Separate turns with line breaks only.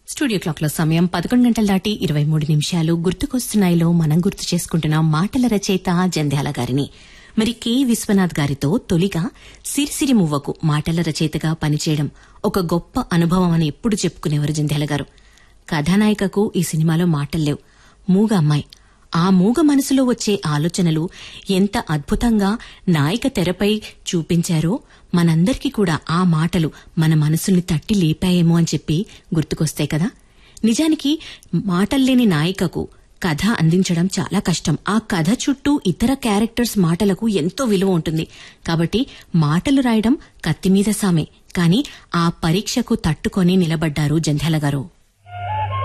Studio clock లో సమయం 11 గంటలు దాటి 23 నిమిషాలు. గుర్తుకొస్తున్నాయిలో మనం గుర్తు చేసుకుంటున్న మాటల రచయిత జంధ్యాల గారిని. మరి కె విశ్వనాథ్ గారితో తొలిగా సిరిసిరి మువ్వకు మాటల రచయితగా పనిచేయడం ఒక గొప్ప అనుభవం అని ఎప్పుడు చెప్పుకునేవారు జంధ్యాల గారు. కథానాయికకు ఈ సినిమాలో మాటల్లేవు, మూగ అమ్మాయి. ఆ మూగ మనసులో వచ్చే ఆలోచనలు ఎంత అద్భుతంగా నాయిక తెరపై చూపించారో మనందరికీ కూడా ఆ మాటలు మన మనసుల్ని తట్టి లేపాయేమో అని చెప్పి గుర్తుకొస్తాయి కదా. నిజానికి మాటల్లేని నాయికకు కథ అందించడం చాలా కష్టం. ఆ కథ చుట్టూ ఇతర క్యారెక్టర్స్ మాటలకు ఎంతో విలువ ఉంటుంది. కాబట్టి మాటలు రాయడం కత్తిమీద సామే. కానీ ఆ పరీక్షకు తట్టుకొని నిలబడ్డారు జంధ్యాల గారు.